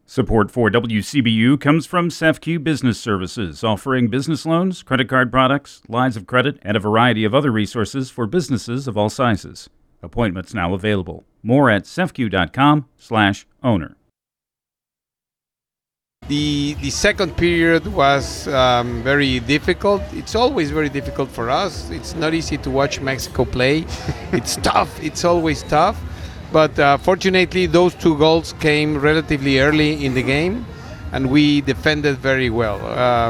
Support for WCBU comes from CEFCU Business Services, offering business loans, credit card products, lines of credit, and a variety of other resources for businesses of all sizes. Appointments now available. More at cefcu.com/owner. The second period was very difficult. It's always very difficult for us. It's not easy to watch Mexico play. It's tough. It's always tough. But fortunately, those two goals came relatively early in the game, and we defended very well.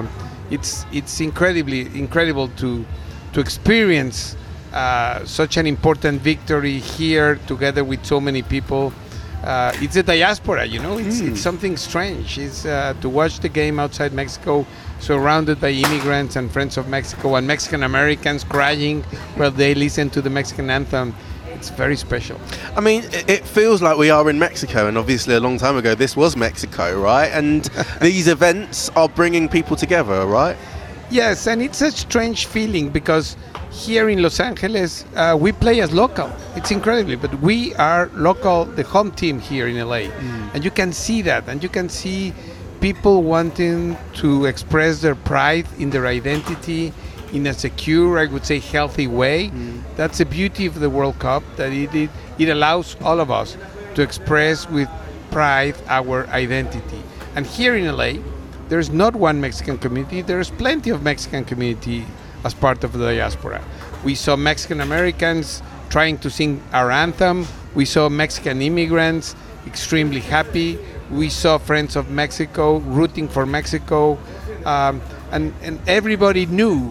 It's incredible to experience such an important victory here together with so many people. It's a diaspora, It's something strange. It's to watch the game outside Mexico, surrounded by immigrants and friends of Mexico and Mexican Americans crying while they listen to the Mexican anthem. It's very special. I mean, it feels like we are in Mexico, and obviously a long time ago this was Mexico, right? And these events are bringing people together, right? Yes, and it's a strange feeling because here in Los Angeles we play as local. It's incredible, but we are local, the home team here in LA. And you can see that, and you can see people wanting to express their pride in their identity in a secure, I would say, healthy way. That's the beauty of the World Cup, that it allows all of us to express with pride our identity. And here in LA, there's not one Mexican community, there's plenty of Mexican community as part of the diaspora. We saw Mexican Americans trying to sing our anthem. We saw Mexican immigrants extremely happy. We saw friends of Mexico rooting for Mexico. And everybody knew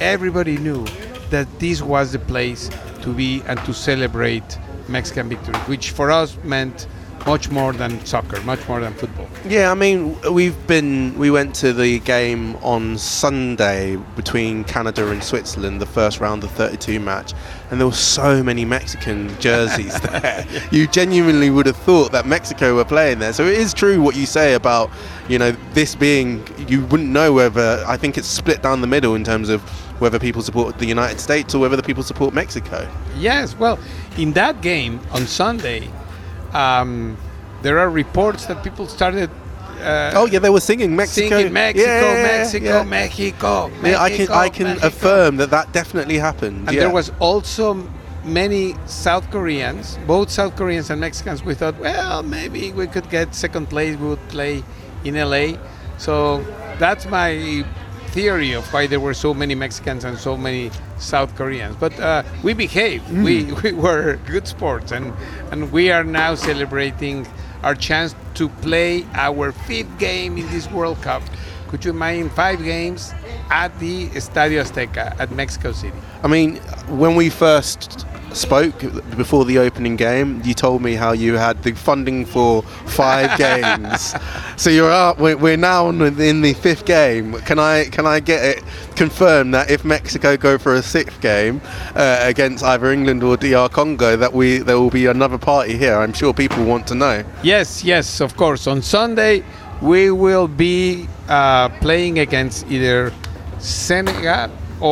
that this was the place to be and to celebrate Mexican victory, which for us meant much more than soccer, much more than football. Yeah, I mean, we went to the game on Sunday between Canada and Switzerland, the first round of 32 match, and there were so many Mexican jerseys there. Yeah. You genuinely would have thought that Mexico were playing there. So it is true what you say about, this being, you wouldn't know whether, I think it's split down the middle in terms of whether people support the United States or whether the people support Mexico. Yes, well, in that game on Sunday, there are reports that people started. They were singing Mexico. Singing Mexico, yeah, Mexico, yeah. Mexico, Yeah, Mexico. I can Mexico. affirm that definitely happened. And there was also many South Koreans, both South Koreans and Mexicans. We thought, well, maybe we could get second place. We would play in LA. So that's my theory of why there were so many Mexicans and so many South Koreans. But we behaved. We were good sports, and we are now celebrating our chance to play our 5th game in this World Cup. Could you imagine 5 games at the Estadio Azteca at Mexico City? I mean, when we first spoke before the opening game, you told me how you had the funding for 5 games. So we're now in the 5th game. Can I get it confirmed that if Mexico go for a 6th game against either England or DR Congo, that there will be another party here? I'm sure people want to know. Yes, of course. On Sunday we will be playing against either Senegal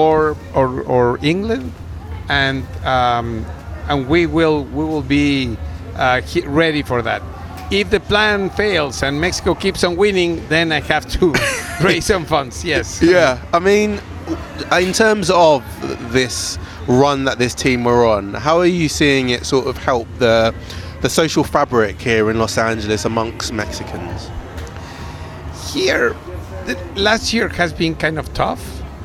or England. And we will be ready for that. If the plan fails and Mexico keeps on winning, then I have to raise some funds. Yes. Yeah. I mean, in terms of this run that this team were on, how are you seeing it sort of help the social fabric here in Los Angeles amongst Mexicans? Here, last year has been kind of tough.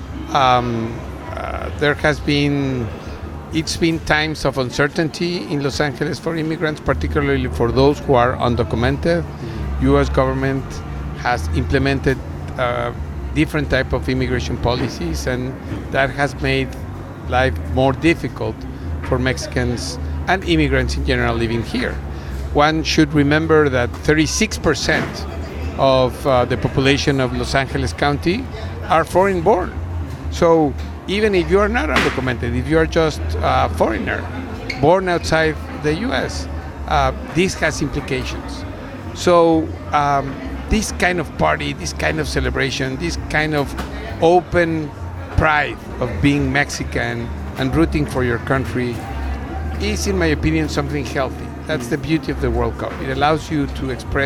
It's been times of uncertainty in Los Angeles for immigrants, particularly for those who are undocumented. U.S. government has implemented different type of immigration policies, and that has made life more difficult for Mexicans and immigrants in general living here. One should remember that 36% of the population of Los Angeles County are foreign-born. So even if you are not undocumented, if you are just a foreigner born outside the U.S., this has implications. So this kind of party, this kind of celebration, this kind of open pride of being Mexican and rooting for your country is, in my opinion, something healthy. That's the beauty of the World Cup. It allows you to express